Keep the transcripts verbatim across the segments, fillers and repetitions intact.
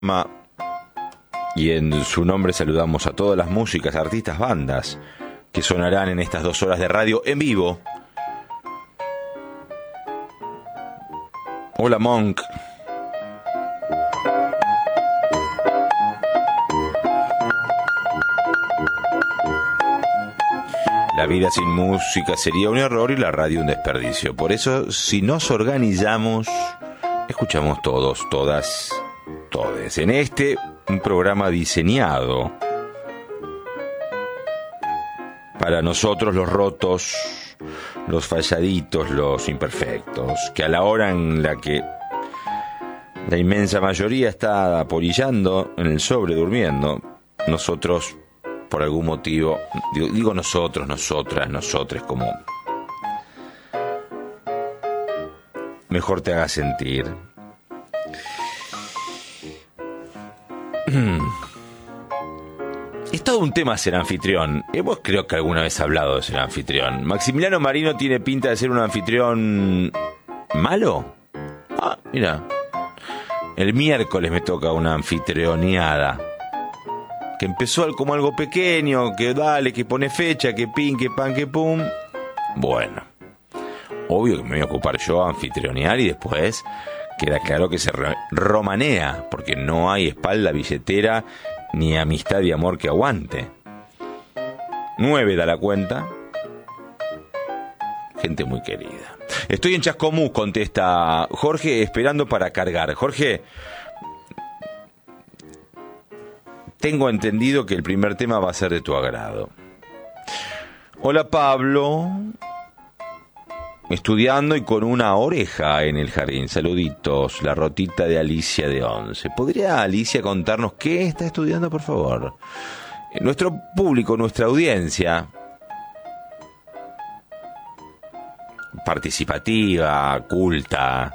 Ma- Y en su nombre saludamos a todas las músicas, artistas, bandas que sonarán en estas dos horas de radio en vivo. Hola, Monk. La vida sin música sería un error y la radio un desperdicio. Por eso, si nos organizamos, escuchamos todos, todas, todes. En este, un programa diseñado para nosotros los rotos, los falladitos, los imperfectos, que a la hora en la que la inmensa mayoría está apolillando en el sobre, durmiendo, nosotros, por algún motivo, digo, digo nosotros, nosotras, nosotres, como mejor te haga sentir. Es todo un tema ser anfitrión. Hemos creo que alguna vez hablado de ser anfitrión. ¿Maximiliano Marino tiene pinta de ser un anfitrión malo? Ah, mira. El miércoles me toca una anfitrioneada. Que empezó como algo pequeño, que dale, que pone fecha, que pin, que pan, que pum. Bueno. Obvio que me voy a ocupar yo a anfitrionear y después queda claro que se romanea, porque no hay espalda, billetera, ni amistad y amor que aguante. Nueve da la cuenta. Gente muy querida. Estoy en Chascomús, contesta Jorge, esperando para cargar. Jorge, tengo entendido que el primer tema va a ser de tu agrado. Hola, Pablo. Estudiando y con una oreja en el jardín. Saluditos, la rotita de Alicia de once. ¿Podría Alicia contarnos qué está estudiando, por favor? Nuestro público, nuestra audiencia participativa, culta,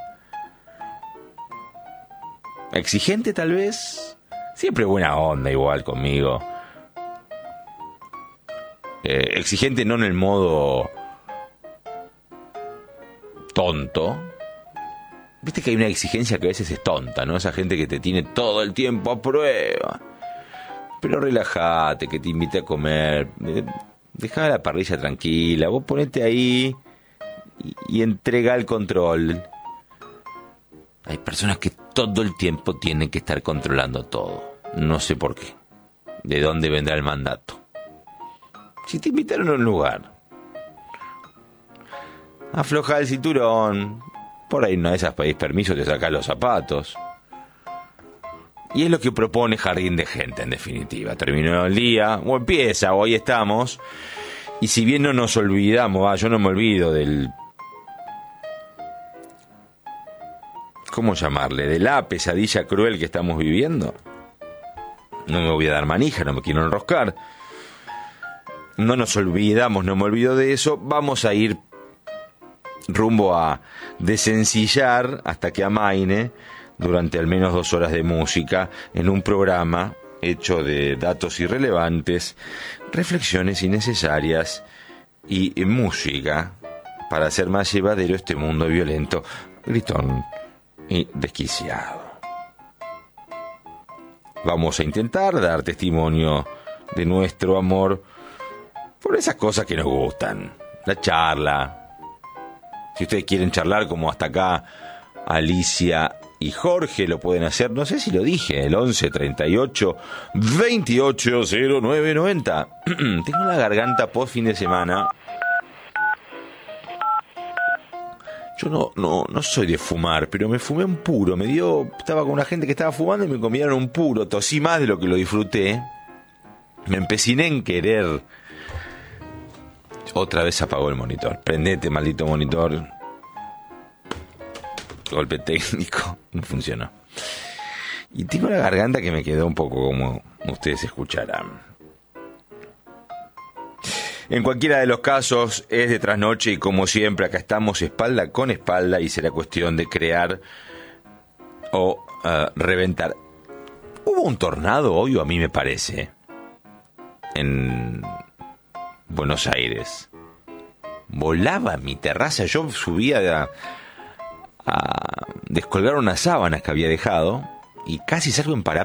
exigente tal vez, siempre buena onda igual conmigo. Eh, exigente no en el modo tonto. Viste que hay una exigencia que a veces es tonta, ¿no? Esa gente que te tiene todo el tiempo a prueba. Pero relájate, que te invite a comer. Dejá la parrilla tranquila. Vos ponete ahí y, y entrega el control. Hay personas que todo el tiempo tienen que estar controlando todo. No sé por qué. ¿De dónde vendrá el mandato? Si te invitaron a un lugar, afloja el cinturón. Por ahí no esas pedís permiso, te sacás los zapatos. Y es lo que propone Jardín de Gente, en definitiva. Terminó el día, o empieza, o ahí estamos. Y si bien no nos olvidamos, ah, yo no me olvido del... ¿Cómo llamarle? De la pesadilla cruel que estamos viviendo. No me voy a dar manija, no me quiero enroscar. No nos olvidamos, no me olvido de eso. Vamos a ir rumbo a desencillar hasta que amaine durante al menos dos horas de música en un programa hecho de datos irrelevantes, reflexiones innecesarias y música para hacer más llevadero este mundo violento, gritón y desquiciado. Vamos a intentar dar testimonio de nuestro amor por esas cosas que nos gustan, la charla. Si ustedes quieren charlar como hasta acá Alicia y Jorge, lo pueden hacer, no sé si lo dije, el once treinta y ocho veintiocho cero nueve noventa. Tengo la garganta post fin de semana. Yo no, no, no soy de fumar, pero me fumé un puro, me dio, estaba con una gente que estaba fumando y me comieron un puro, tosí más de lo que lo disfruté, me empeciné en querer. Otra vez apagó el monitor. Prendete, maldito monitor. Golpe técnico. No funcionó. Y tengo la garganta que me quedó un poco como ustedes escucharán. En cualquiera de los casos es de trasnoche y como siempre acá estamos espalda con espalda y será cuestión de crear o uh, reventar. Hubo un tornado hoy, o a mí me parece, en Buenos Aires. Volaba mi terraza, yo subía a, a descolgar unas sábanas que había dejado y casi salgo en parapente.